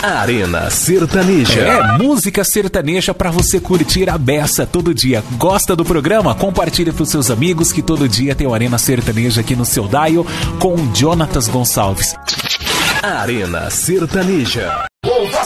Arena Sertaneja. É, música sertaneja pra você curtir a beça todo dia. Gosta do programa? Compartilhe pros seus amigos que todo dia tem o Arena Sertaneja aqui no seu dial com Jonatas Gonçalves. Arena Sertaneja.